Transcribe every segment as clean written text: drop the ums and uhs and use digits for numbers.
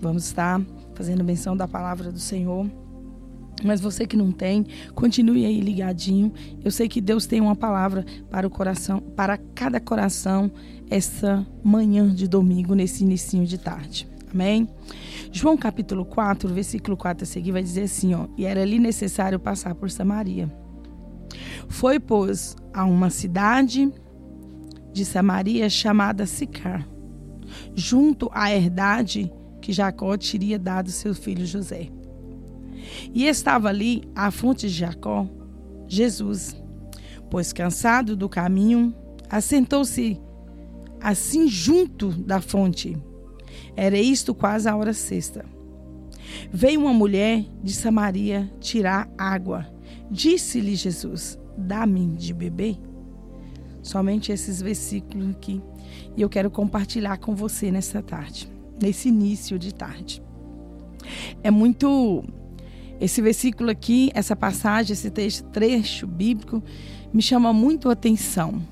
Vamos estar fazendo menção da palavra do Senhor. Mas você que não tem, continue aí ligadinho. Eu sei que Deus tem uma palavra para o coração, para cada coração, essa manhã de domingo, nesse inicinho de tarde. Amém? João capítulo 4, versículo 4 a seguir vai dizer assim, ó: e era ali necessário passar por Samaria. Foi, pois, a uma cidade de Samaria chamada Sicar, junto à herdade que Jacó teria dado seu filho José. E estava ali a fonte de Jacó. Jesus, pois cansado do caminho, assentou-se assim junto da fonte. Era isto quase a hora sexta. Veio uma mulher de Samaria tirar água. Disse-lhe Jesus: dá-me de beber. Somente esses versículos aqui. E eu quero compartilhar com você nessa tarde, nesse início de tarde. É muito... Esse versículo aqui, essa passagem, esse trecho bíblico me chama muito a atenção.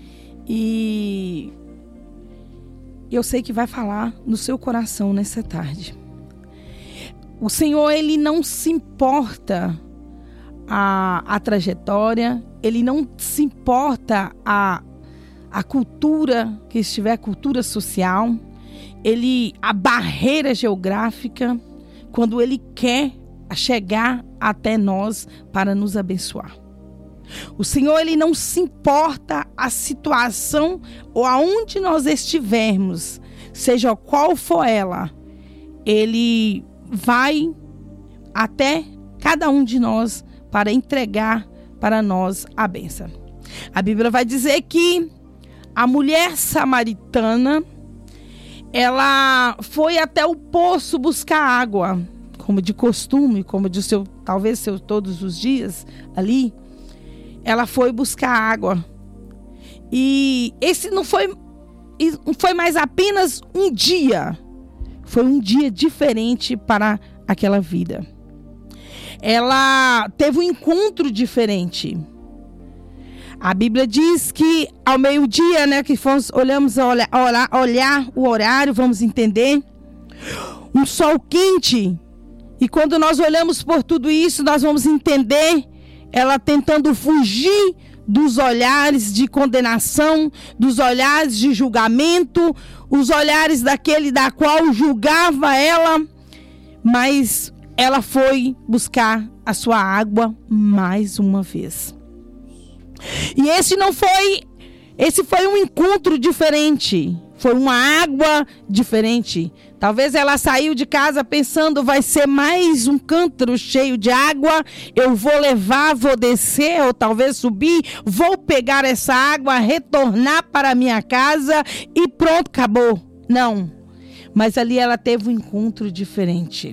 E eu sei que vai falar no seu coração nessa tarde. O Senhor, Ele não se importa a trajetória, Ele não se importa a cultura, que estiver a cultura social, a barreira geográfica, quando Ele quer chegar até nós para nos abençoar. O Senhor, Ele não se importa a situação ou aonde nós estivermos, seja qual for ela, Ele vai até cada um de nós para entregar para nós a bênção. A Bíblia vai dizer que a mulher samaritana, ela foi até o poço buscar água, como de costume, como de talvez todos os dias ali, ela foi buscar água. E esse não foi mais apenas um dia, foi um dia diferente para aquela vida. Ela teve um encontro diferente. A Bíblia diz que ao meio-dia, né, que olhamos olhar o horário, vamos entender, um sol quente. E quando nós olhamos por tudo isso, nós vamos entender ela tentando fugir dos olhares de condenação, dos olhares de julgamento, os olhares daquele da qual julgava ela, mas ela foi buscar a sua água mais uma vez. E esse foi um encontro diferente, foi uma água diferente. Talvez ela saiu de casa pensando, vai ser mais um cântaro cheio de água, eu vou levar, vou descer, ou talvez subir, vou pegar essa água, retornar para a minha casa e pronto, acabou. Não, mas ali ela teve um encontro diferente.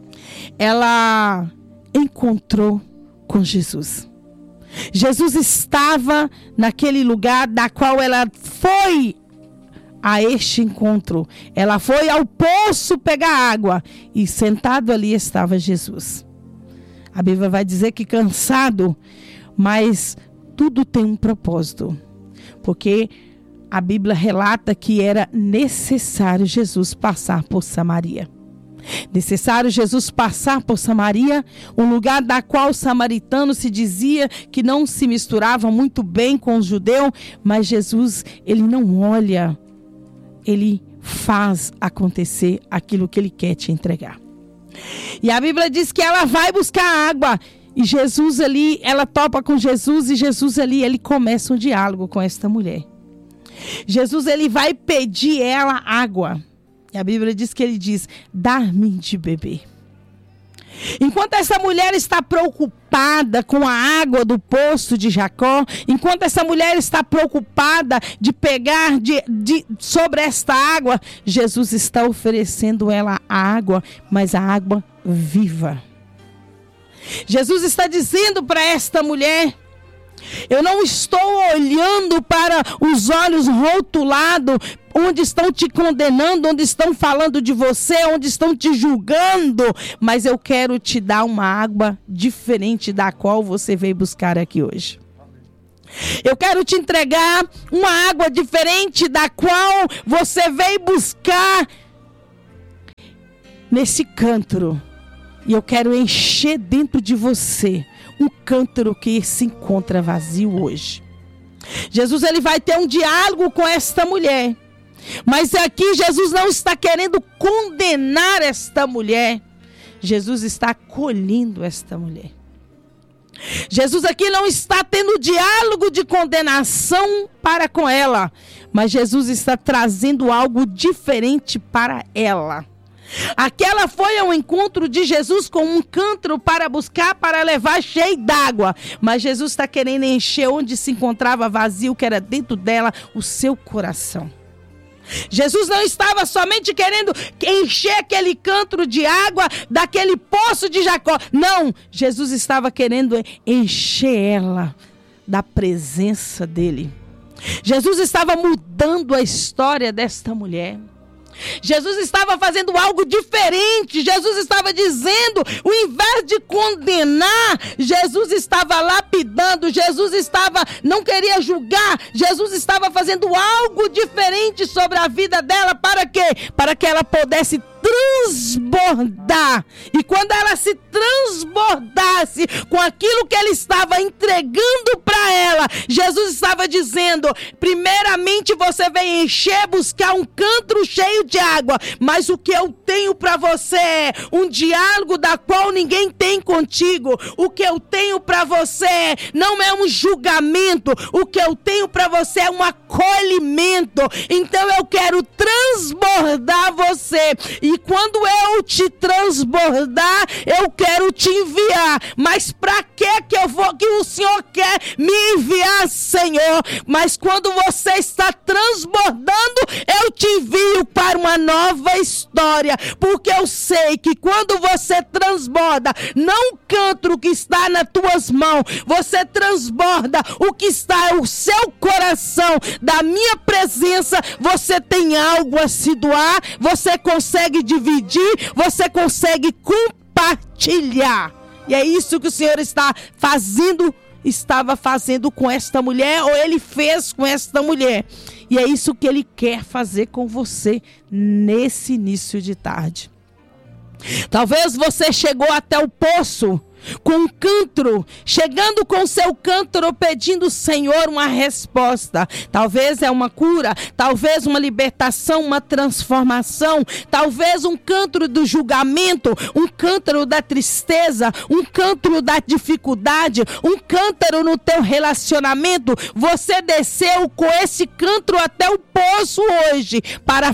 Ela encontrou com Jesus. Jesus estava naquele lugar da qual ela foi a este encontro. Ela foi ao poço pegar água e sentado ali estava Jesus. A Bíblia vai dizer que cansado, mas tudo tem um propósito. Porque a Bíblia relata que era necessário Jesus passar por Samaria. Necessário Jesus passar por Samaria, um lugar da qual os samaritanos se dizia que não se misturavam muito bem com os judeus, mas Jesus, ele não olha, ele faz acontecer aquilo que ele quer te entregar. E a Bíblia diz que ela vai buscar água, e Jesus ali, ela topa com Jesus, e Jesus ali, ele começa um diálogo com esta mulher. Jesus, ele vai pedir ela água. E a Bíblia diz que ele diz, dá-me de beber. Enquanto essa mulher está preocupada com a água do poço de Jacó, enquanto essa mulher está preocupada de pegar sobre esta água, Jesus está oferecendo ela a água, mas a água viva. Jesus está dizendo para esta mulher, eu não estou olhando para os olhos rotulados, onde estão te condenando, onde estão falando de você, onde estão te julgando, mas eu quero te dar uma água diferente da qual você veio buscar aqui hoje. Eu quero te entregar uma água diferente da qual você veio buscar nesse cântaro. E eu quero encher dentro de você um cântaro que se encontra vazio hoje. Jesus, ele vai ter um diálogo com esta mulher. Mas aqui Jesus não está querendo condenar esta mulher. Jesus está acolhendo esta mulher. Jesus aqui não está tendo diálogo de condenação para com ela. Mas Jesus está trazendo algo diferente para ela. Aquela foi ao encontro de Jesus com um cântaro para buscar, para levar cheio d'água. Mas Jesus está querendo encher onde se encontrava vazio, que era dentro dela, o seu coração. Jesus não estava somente querendo encher aquele cântaro de água daquele poço de Jacó. Não, Jesus estava querendo encher ela da presença dele. Jesus estava mudando a história desta mulher. Jesus estava fazendo algo diferente. Jesus estava dizendo, ao invés de condenar, Jesus estava lapidando. Jesus não queria julgar. Jesus estava fazendo algo diferente sobre a vida dela. Para quê? Para que ela pudesse transbordar. E quando ela se transbordasse com aquilo que ele estava entregando para ela, Jesus estava dizendo, primeiramente você vem encher, buscar um cântaro cheio de água, mas o que eu tenho para você é um diálogo da qual ninguém tem contigo. O que eu tenho para você não é um julgamento, o que eu tenho para você é um acolhimento. Então eu quero transbordar você, e quando eu te transbordar, eu quero te enviar. Mas para que o Senhor quer me enviar, Senhor? Mas quando você está transbordando, eu te envio para uma nova história, porque eu sei que quando você transborda, não o cântaro que está nas tuas mãos, você transborda o que está no seu coração, da minha presença. Você tem algo a se doar, você consegue dividir, você consegue compartilhar. E é isso que o Senhor estava fazendo com esta mulher, ou ele fez com esta mulher. E é isso que ele quer fazer com você nesse início de tarde. Talvez você chegou até o poço com um cântaro, chegando com seu cântaro pedindo ao Senhor uma resposta. Talvez é uma cura, talvez uma libertação, uma transformação, talvez um cântaro do julgamento, um cântaro da tristeza, um cântaro da dificuldade, um cântaro no teu relacionamento. Você desceu com esse cântaro até o poço hoje para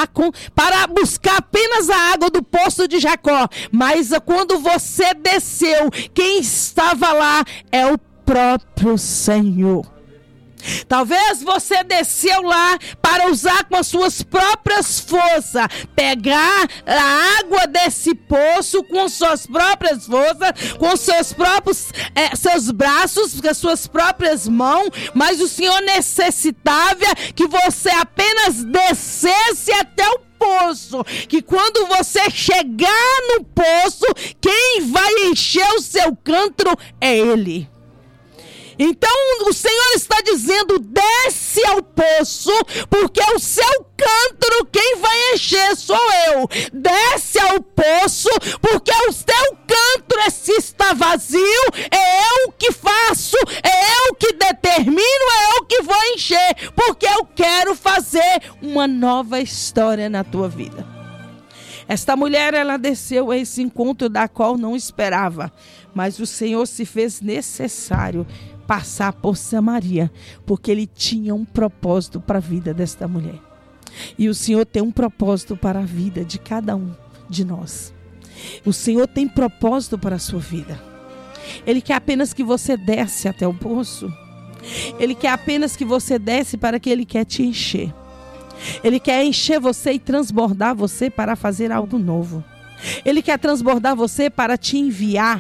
buscar apenas a água do poço de Jacó. Mas quando você desceu, quem estava lá é o próprio Senhor. Talvez você desceu lá para usar com as suas próprias forças, pegar a água desse poço com suas próprias forças, com seus próprios seus braços, com as suas próprias mãos, mas o Senhor necessitava que você apenas descesse até o poço, que quando você chegar no poço, quem vai encher o seu cântaro é Ele. Então o Senhor está dizendo, desce ao poço, porque o seu cântaro quem vai encher sou eu. Desce ao poço, porque o teu cântaro se está vazio, é eu que faço, é eu que determino, é eu que vou encher, porque eu quero fazer uma nova história na tua vida. Esta mulher, ela desceu a esse encontro da qual não esperava, mas o Senhor se fez necessário passar por Samaria, porque Ele tinha um propósito para a vida desta mulher. E o Senhor tem um propósito para a vida de cada um de nós. O Senhor tem propósito para a sua vida. Ele quer apenas que você desce até o poço. Ele quer apenas que você desce para que Ele quer te encher. Ele quer encher você e transbordar você para fazer algo novo. Ele quer transbordar você para te enviar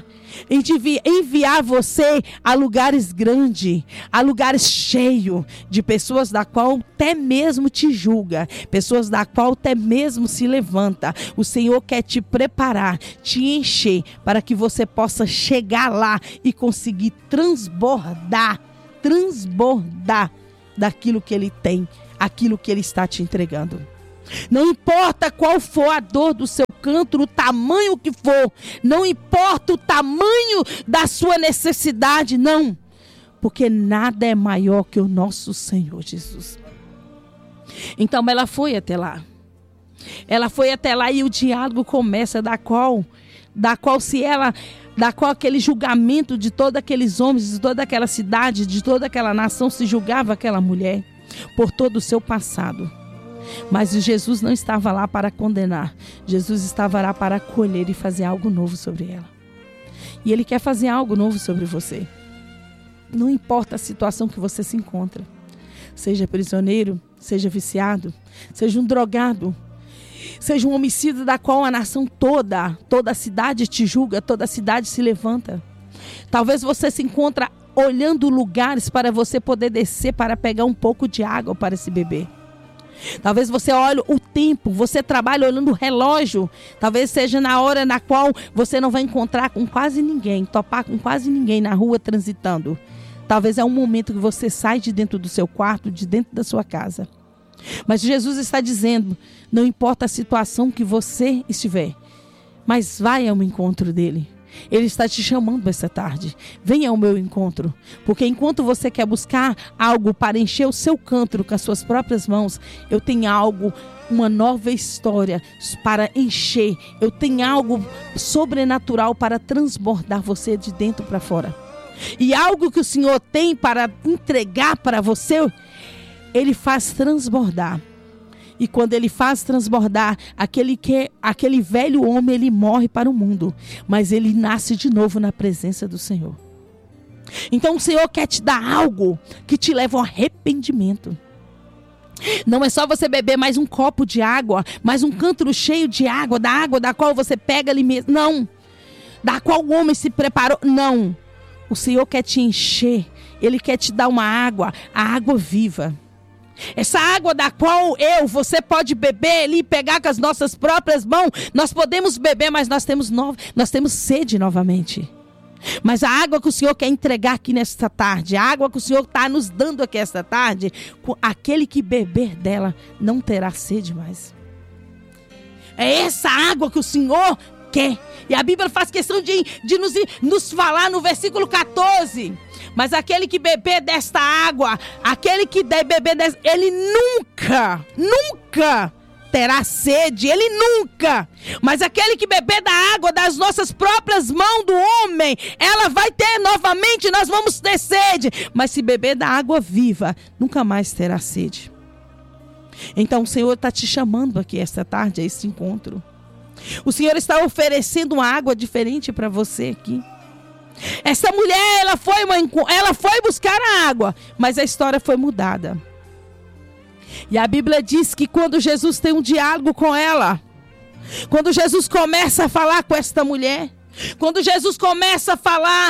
você a lugares grandes, a lugares cheios de pessoas da qual até mesmo te julga, pessoas da qual até mesmo se levanta. O Senhor quer te preparar, te encher para que você possa chegar lá e conseguir transbordar daquilo que Ele tem, aquilo que Ele está te entregando. Não importa qual for a dor do seu canto, o tamanho que for. Não importa o tamanho da sua necessidade, não. Porque nada é maior que o nosso Senhor Jesus. Então ela foi até lá. Ela foi até lá e o diálogo começa da qual aquele julgamento de todos aqueles homens, de toda aquela cidade, de toda aquela nação se julgava aquela mulher por todo o seu passado. Mas Jesus não estava lá para condenar. Jesus estava lá para acolher e fazer algo novo sobre ela. E Ele quer fazer algo novo sobre você. Não importa a situação que você se encontra. Seja prisioneiro, seja viciado, seja um drogado, seja um homicida da qual a nação toda a cidade te julga, toda a cidade se levanta. Talvez você se encontre olhando lugares para você poder descer para pegar um pouco de água para se beber. Talvez você olhe o tempo, você trabalha olhando o relógio. Talvez seja na hora na qual você não vai encontrar com quase ninguém, topar com quase ninguém na rua transitando. Talvez é um momento que você sai de dentro do seu quarto, de dentro da sua casa. Mas Jesus está dizendo, não importa a situação que você estiver, mas vai ao encontro dele. Ele está te chamando essa tarde. Venha ao meu encontro. Porque enquanto você quer buscar algo para encher o seu cântaro com as suas próprias mãos, eu tenho algo, uma nova história para encher. Eu tenho algo sobrenatural para transbordar você de dentro para fora. E algo que o Senhor tem para entregar para você, Ele faz transbordar. E quando Ele faz transbordar, aquele velho homem, ele morre para o mundo. Mas ele nasce de novo na presença do Senhor. Então o Senhor quer te dar algo que te leva ao arrependimento. Não é só você beber mais um copo de água, mais um cântaro cheio de água da qual você pega ali mesmo. Não. Da qual o homem se preparou. Não. O Senhor quer te encher. Ele quer te dar uma água, a água viva. Essa água da qual você pode beber ali, pegar com as nossas próprias mãos. Nós podemos beber, mas nós temos sede novamente. Mas a água que o Senhor quer entregar aqui nesta tarde, a água que o Senhor está nos dando aqui esta tarde, aquele que beber dela não terá sede mais. É essa água que o Senhor quer. E a Bíblia faz questão de nos falar no versículo 14. Mas aquele que beber desta água, aquele que beber desta, ele nunca terá sede, ele nunca. Mas aquele que beber da água das nossas próprias mãos do homem, ela vai ter novamente, nós vamos ter sede. Mas se beber da água viva, nunca mais terá sede. Então o Senhor está te chamando aqui esta tarde, a esse encontro. O Senhor está oferecendo uma água diferente para você aqui. Essa mulher, ela foi buscar a água, mas a história foi mudada. E a Bíblia diz que quando Jesus tem um diálogo com ela, quando Jesus começa a falar com esta mulher, quando Jesus começa a falar,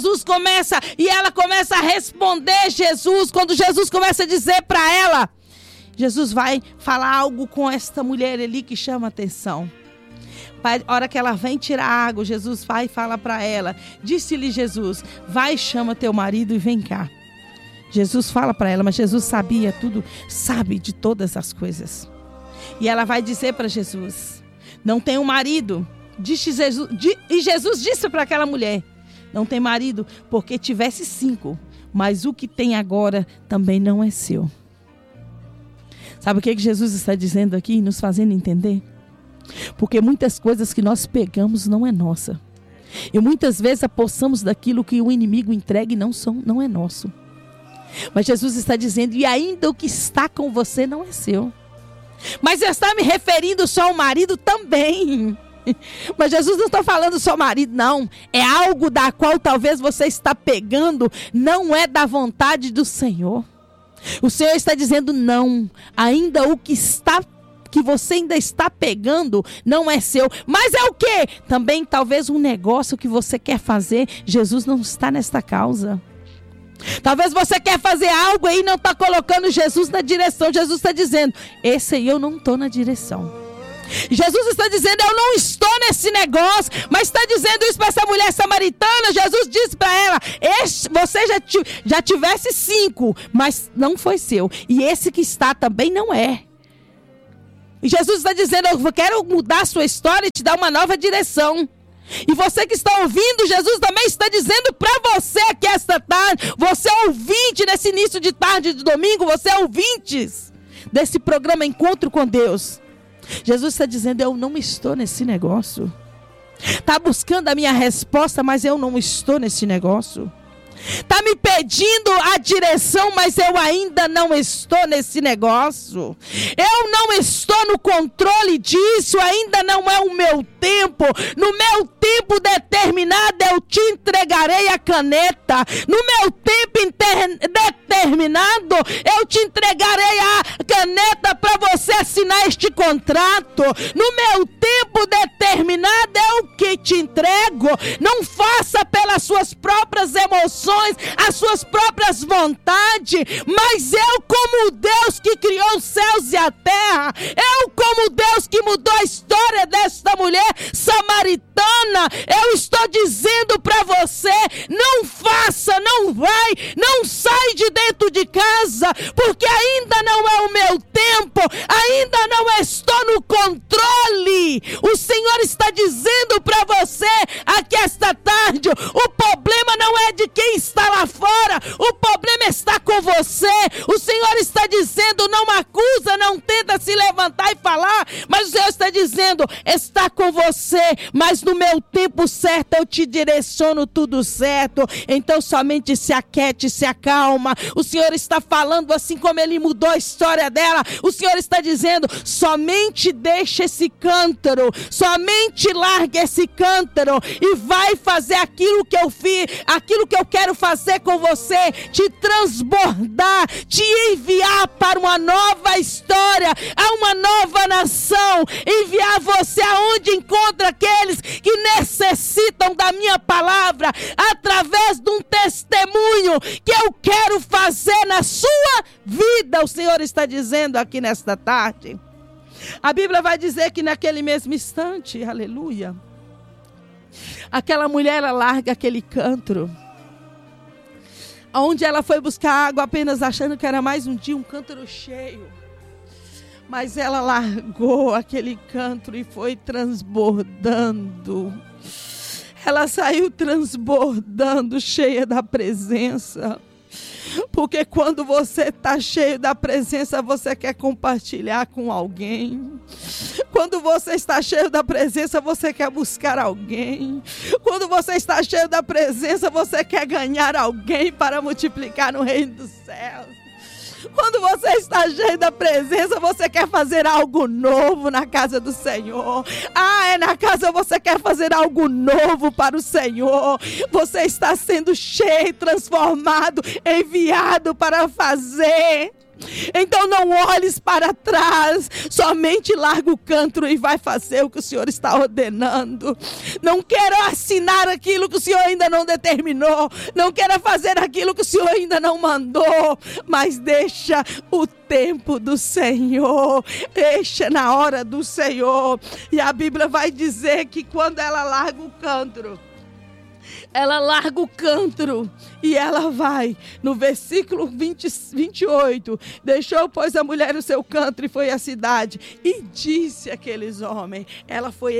e ela começa a responder Jesus, quando Jesus começa a dizer para ela, Jesus vai falar algo com esta mulher ali que chama a atenção. A hora que ela vem tirar água, Jesus vai e fala para ela. Disse-lhe Jesus, vai, chama teu marido e vem cá. Jesus fala para ela, mas Jesus sabia tudo, sabe de todas as coisas. E ela vai dizer para Jesus, não tenho marido. E Jesus disse para aquela mulher, não tem marido, porque tivesse 5, mas o que tem agora também não é seu. Sabe o que Jesus está dizendo aqui, nos fazendo entender? Porque muitas coisas que nós pegamos não é nossa. E muitas vezes apossamos daquilo que o inimigo entrega e não é nosso. Mas Jesus está dizendo, e ainda o que está com você não é seu. Mas está me referindo só ao marido também. Mas Jesus não está falando só marido, não. É algo da qual talvez você está pegando, não é da vontade do Senhor. O Senhor está dizendo, não, ainda o que você ainda está pegando não é seu. Mas é o quê? Também talvez um negócio que você quer fazer. Jesus não está nesta causa. Talvez você quer fazer algo aí e não está colocando Jesus na direção. Jesus está dizendo, esse aí eu não estou na direção. Jesus está dizendo, eu não estou nesse negócio. Mas está dizendo isso para essa mulher samaritana. Jesus disse para ela, você já tivesse 5, mas não foi seu. E esse que está também não é. Jesus está dizendo, eu quero mudar a sua história e te dar uma nova direção. E você que está ouvindo, Jesus também está dizendo para você que esta tarde, você é ouvinte nesse início de tarde de domingo, você é ouvinte desse programa Encontro com Deus. Jesus está dizendo, eu não estou nesse negócio. Está buscando a minha resposta, mas eu não estou nesse negócio. Está me pedindo a direção, mas eu ainda não estou nesse negócio. Eu não estou no controle disso, ainda não é o meu tempo. No meu tempo determinado, eu te entregarei a caneta. No meu tempo determinado, eu te entregarei a caneta para você assinar este contrato. No meu tempo determinado, eu que te entrego. Não faça pelas suas próprias emoções, as suas próprias vontades, mas eu, como Deus que criou os céus e a terra, eu, como Deus que mudou a história desta mulher samaritana, eu estou dizendo para você, não faça, não vai, não sai de dentro de casa, porque ainda não é o meu tempo, ainda não estou no controle. O Senhor está dizendo para você aqui esta tarde, o problema não é de quem está lá fora, o problema está com você. O Senhor está dizendo, não acusa, não tenta se levantar e falar, mas o Senhor está dizendo, está com você, mas no meu tempo certo eu te direciono tudo certo. Então somente se aquiete, se acalma. O Senhor está falando assim como Ele mudou a história dela. O Senhor está dizendo, somente deixa esse cântaro, somente larga esse cântaro e vai fazer aquilo que eu fiz, aquilo que eu quero fazer com você, te transbordar, te enviar para uma nova história, a uma nova nação, enviar você aonde encontra aqueles que necessitam da minha palavra, através de um testemunho que eu quero fazer na sua vida. O Senhor está dizendo aqui nesta tarde. A Bíblia vai dizer que naquele mesmo instante, aleluia, aquela mulher, ela larga aquele cântaro, onde ela foi buscar água apenas achando que era mais um dia, um cântaro cheio. Mas ela largou aquele cântaro e foi transbordando. Ela saiu transbordando, cheia da presença. Porque quando você está cheio da presença, você quer compartilhar com alguém. Quando você está cheio da presença, você quer buscar alguém. Quando você está cheio da presença, você quer ganhar alguém para multiplicar no reino dos céus. Quando você está cheio da presença, você quer fazer algo novo na casa do Senhor. Na casa você quer fazer algo novo para o Senhor. Você está sendo cheio, transformado, enviado para fazer. Então não olhes para trás, somente larga o cântaro e vai fazer o que o Senhor está ordenando. Não quero assinar aquilo que o Senhor ainda não determinou, não quero fazer aquilo que o Senhor ainda não mandou, mas deixa o tempo do Senhor, deixa na hora do Senhor. E a Bíblia vai dizer que quando ela larga o cântaro, ela larga o cântaro e ela vai, no versículo 28, deixou, pois, a mulher o seu cântaro e foi à cidade, e disse àqueles homens, ela foi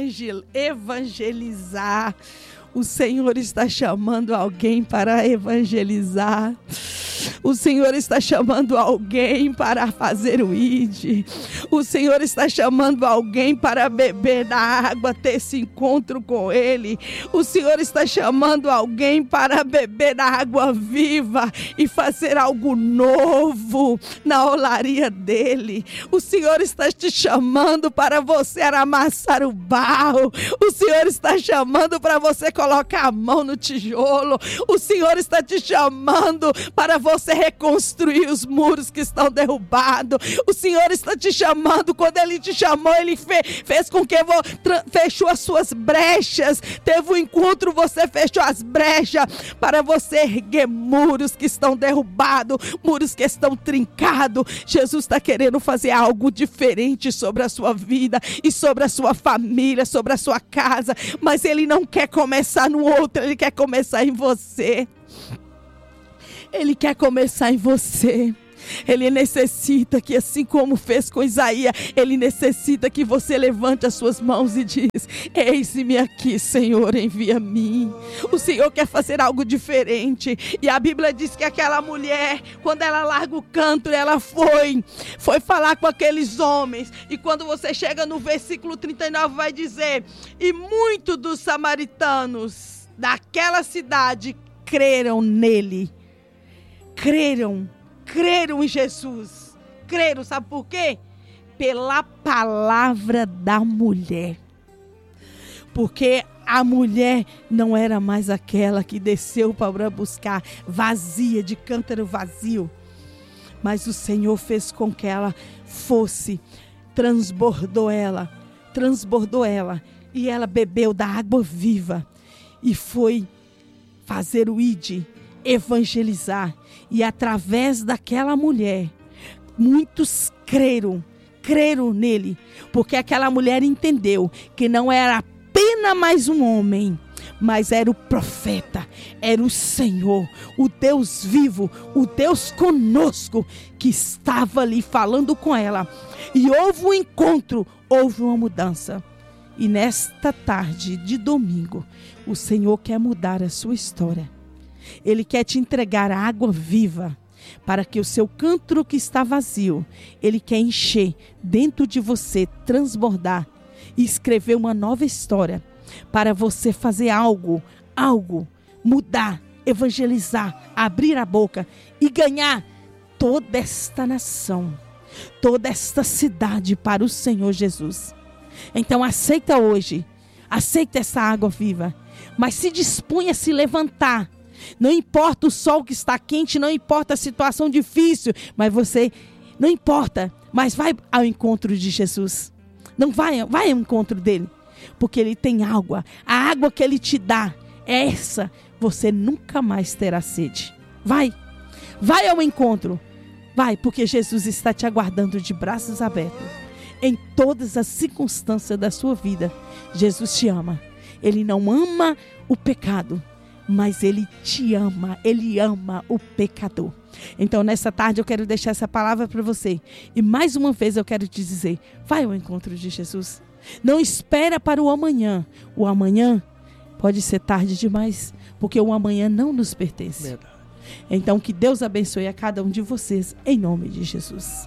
evangelizar. O Senhor está chamando alguém para evangelizar. O Senhor está chamando alguém para fazer o ID. O Senhor está chamando alguém para beber da água, ter esse encontro com Ele. O Senhor está chamando alguém para beber da água viva e fazer algo novo na olaria dEle. O Senhor está te chamando para você amassar o barro. O Senhor está chamando para você colocar a mão no tijolo. O Senhor está te chamando para você reconstruir os muros que estão derrubados. O Senhor está te chamando. Quando Ele te chamou, Ele fez com que fechou as suas brechas. Teve um encontro, você fechou as brechas para você erguer muros que estão derrubados, muros que estão trincados. Jesus está querendo fazer algo diferente sobre a sua vida e sobre a sua família, sobre a sua casa, mas Ele não quer começar no outro, Ele quer começar em você. Ele quer começar em você. Ele necessita que, assim como fez com Isaías, Ele necessita que você levante as suas mãos e diz: eis-me aqui, Senhor, envia-me. O Senhor quer fazer algo diferente. E a Bíblia diz que aquela mulher, quando ela larga o canto, ela foi falar com aqueles homens. E quando você chega no versículo 39, vai dizer: e muitos dos samaritanos daquela cidade creram nele. Creram em Jesus. Creram, sabe por quê? Pela palavra da mulher. Porque a mulher não era mais aquela que desceu para buscar vazia, de cântaro vazio. Mas o Senhor fez com que ela fosse, transbordou ela. E ela bebeu da água viva. E foi fazer o ide, evangelizar. E através daquela mulher, muitos creram nele, porque aquela mulher entendeu que não era apenas mais um homem, mas era o profeta, era o Senhor, o Deus vivo, o Deus conosco, que estava ali falando com ela. E houve um encontro, houve uma mudança. E nesta tarde de domingo, o Senhor quer mudar a sua história. Ele quer te entregar a água viva, para que o seu cântaro que está vazio, Ele quer encher dentro de você, transbordar e escrever uma nova história, para você fazer algo, mudar, evangelizar, abrir a boca e ganhar toda esta nação, toda esta cidade para o Senhor Jesus. Então aceita hoje, aceita essa água viva, mas se dispõe a se levantar. Não importa o sol que está quente, não importa a situação difícil, mas você, não importa, mas vai ao encontro de Jesus. Não vai ao encontro dele, porque ele tem água. A água que ele te dá é essa, você nunca mais terá sede. Vai ao encontro, vai, porque Jesus está te aguardando de braços abertos. Em todas as circunstâncias da sua vida, Jesus te ama. Ele não ama o pecado, mas Ele te ama, Ele ama o pecador. Então nessa tarde eu quero deixar essa palavra para você. E mais uma vez eu quero te dizer, vai ao encontro de Jesus. Não espera para o amanhã. O amanhã pode ser tarde demais, porque o amanhã não nos pertence. Verdade. Então que Deus abençoe a cada um de vocês, em nome de Jesus.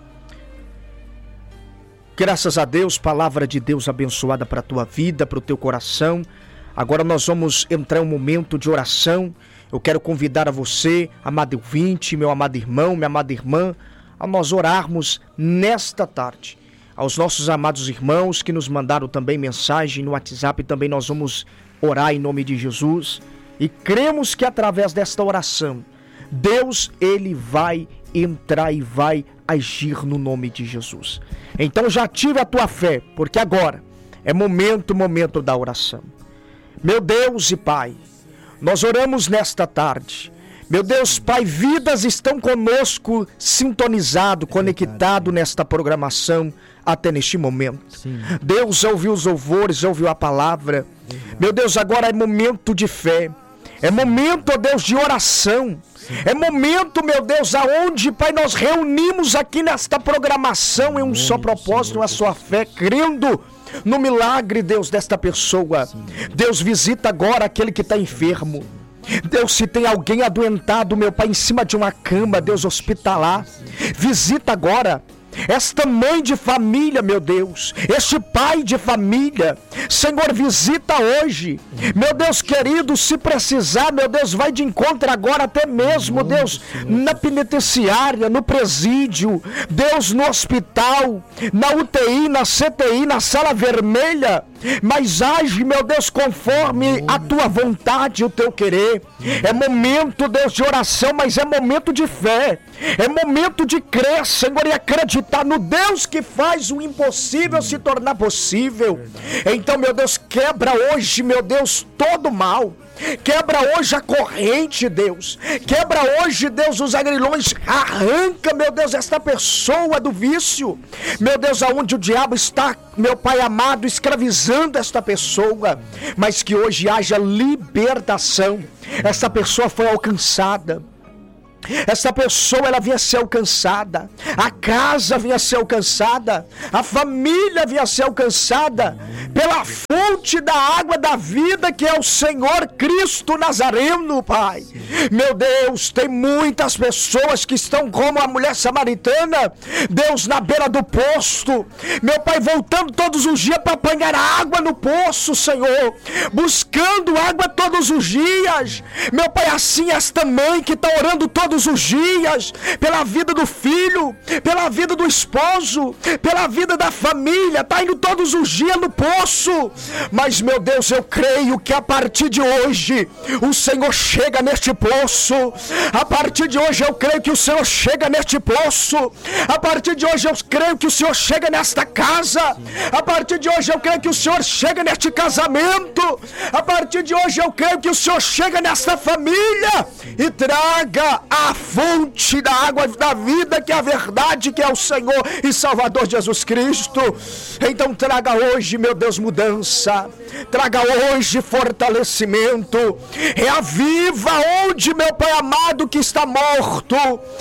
Graças a Deus, palavra de Deus abençoada para a tua vida, para o teu coração. Agora nós vamos entrar em um momento de oração. Eu quero convidar a você, amado ouvinte, meu amado irmão, minha amada irmã, a nós orarmos nesta tarde. Aos nossos amados irmãos que nos mandaram também mensagem no WhatsApp, também nós vamos orar em nome de Jesus. E cremos que através desta oração, Deus, Ele vai entrar e vai agir no nome de Jesus. Então já ative a tua fé, porque agora é momento da oração. Meu Deus e Pai, nós oramos nesta tarde. Meu Deus, Pai, vidas estão conosco, sintonizado, conectado nesta programação até neste momento. Sim. Deus ouviu os louvores, ouviu a palavra. Meu Deus, agora é momento de fé. É momento, ó Deus, de oração. É momento, meu Deus, aonde, Pai, nós reunimos aqui nesta programação em um só propósito, a sua fé, crendo no milagre, Deus, desta pessoa. Deus, visita agora aquele que está enfermo. Deus, se tem alguém adoentado, meu Pai, em cima de uma cama, Deus, hospitalar, visita agora esta mãe de família, meu Deus, este pai de família. Senhor, visita hoje, meu Deus querido, se precisar, meu Deus, vai de encontro agora até mesmo, Deus, na penitenciária, no presídio, Deus, no hospital, na UTI, na CTI, na sala vermelha, mas age, meu Deus, conforme a tua vontade, o teu querer. É momento, Deus, de oração, mas é momento de fé, é momento de crer, Senhor, e acreditar no Deus que faz o impossível se tornar possível. Então, meu Deus, quebra hoje, meu Deus, todo mal. Quebra hoje a corrente, Deus. Quebra hoje, Deus, os agrilhões. Arranca, meu Deus, esta pessoa do vício. Meu Deus, aonde o diabo está, meu Pai amado, escravizando esta pessoa. Mas que hoje haja libertação. Essa pessoa foi alcançada. Essa pessoa, ela vinha ser alcançada, a casa vinha ser alcançada, a família vinha ser alcançada pela fonte da água da vida, que é o Senhor Cristo Nazareno, Pai. Meu Deus, tem muitas pessoas que estão como a mulher samaritana, Deus, na beira do poço, meu Pai, voltando todos os dias para apanhar água no poço, Senhor, buscando água todos os dias. Meu Pai, assim esta mãe que está orando todos os dias pela vida do filho, pela vida do esposo, pela vida da família, está indo todos os dias no poço. Mas, meu Deus, eu creio que a partir de hoje o Senhor chega neste poço. A partir de hoje eu creio que o Senhor chega neste poço. A partir de hoje eu creio que o Senhor chega nesta casa. A partir de hoje eu creio que o Senhor chega neste casamento. A partir de hoje eu creio que o Senhor chega nesta família e traga a fonte da água da vida, que é a verdade, que é o Senhor e Salvador Jesus Cristo. Então traga hoje, meu Deus, mudança. Traga hoje fortalecimento. Reaviva onde, meu Pai amado, que está morto.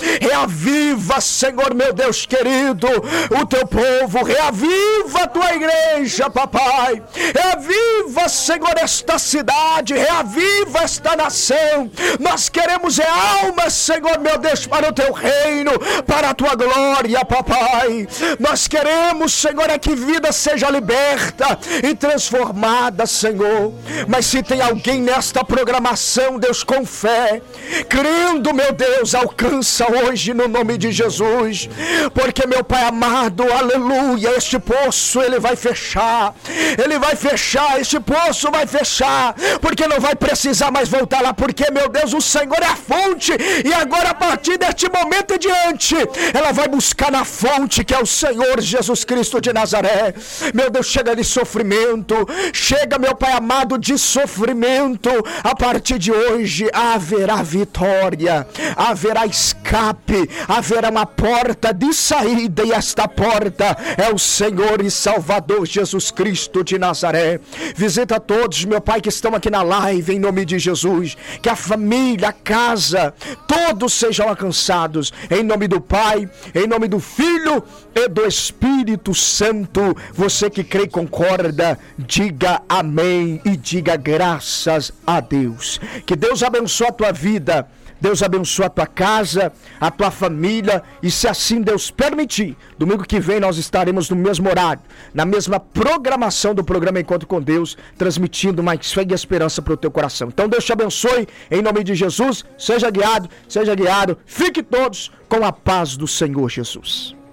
Reaviva, Senhor, meu Deus querido, o teu povo. Reaviva a tua igreja, papai. Reaviva, Senhor, esta cidade. Reaviva esta nação. Nós queremos almas, Senhor, meu Deus, para o teu reino, para a tua glória, papai. Nós queremos, Senhor, é que vida seja liberta e transformada, Senhor. Mas se tem alguém nesta programação, Deus, com fé, crendo, meu Deus, alcança hoje no nome de Jesus. Porque, meu Pai amado, aleluia, este poço ele vai fechar. Ele vai fechar, este poço vai fechar, porque não vai precisar mais voltar lá, porque, meu Deus, o Senhor é a fonte. E agora, a partir deste momento em diante, ela vai buscar na fonte, que é o Senhor Jesus Cristo de Nazaré. Meu Deus, chega de sofrimento. Chega, meu Pai amado, de sofrimento. A partir de hoje haverá vitória, haverá escape, haverá uma porta de saída, e esta porta é o Senhor e Salvador Jesus Cristo de Nazaré. Visita todos, meu Pai, que estão aqui na live, em nome de Jesus. Que a família, a casa, todos sejam alcançados, em nome do Pai, em nome do Filho e do Espírito Santo. Você que crê e concorda, diga amém e diga graças a Deus. Que Deus abençoe a tua vida, Deus abençoe a tua casa, a tua família, e se assim Deus permitir, domingo que vem nós estaremos no mesmo horário, na mesma programação do programa Encontro com Deus, transmitindo mais fé e esperança para o teu coração. Então Deus te abençoe, em nome de Jesus. Seja guiado, fique todos com a paz do Senhor Jesus.